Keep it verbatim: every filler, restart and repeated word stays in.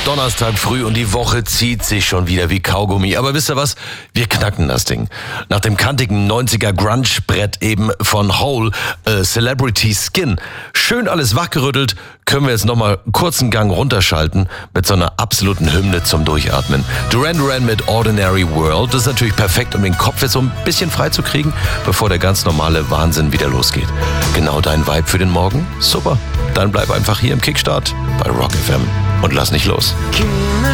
Donnerstag früh und die Woche zieht sich schon wieder wie Kaugummi. Aber wisst ihr was? Wir knacken das Ding. Nach dem kantigen neunziger Grunge-Brett eben von Hole, äh, Celebrity Skin, schön alles wachgerüttelt, können wir jetzt nochmal einen kurzen Gang runterschalten mit so einer absoluten Hymne zum Durchatmen. Duran Duran mit Ordinary World. Das ist natürlich perfekt, um den Kopf jetzt so ein bisschen frei zu kriegen, bevor der ganz normale Wahnsinn wieder losgeht. Genau dein Vibe für den Morgen? Super. Dann bleib einfach hier im Kickstart bei Rock F M und lass nicht los.